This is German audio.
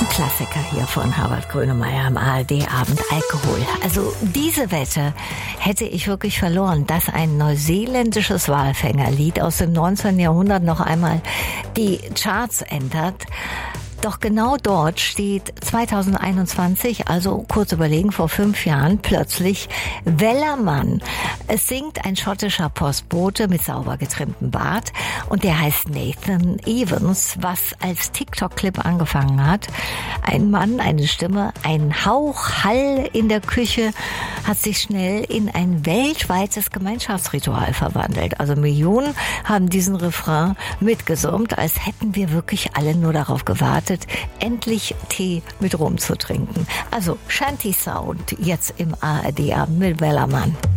Klassiker hier von Herbert Grönemeyer am ARD-Abend, Alkohol. Also diese Wette hätte ich wirklich verloren, dass ein neuseeländisches Walfängerlied aus dem 19. Jahrhundert noch einmal die Charts entert. Doch genau dort steht 2021, also kurz überlegen, vor 5 Jahren, plötzlich Wellerman. Es singt ein schottischer Postbote mit sauber getrimmtem Bart und der heißt Nathan Evans, was als TikTok-Clip angefangen hat. Ein Mann, eine Stimme, ein Hauch Hall in der Küche hat sich schnell in ein weltweites Gemeinschaftsritual verwandelt. Also Millionen haben diesen Refrain mitgesummt, als hätten wir wirklich alle nur darauf gewartet, endlich Tee mit Rum zu trinken. Also Shanty Sound jetzt im ARD-Abend mit Wellerman.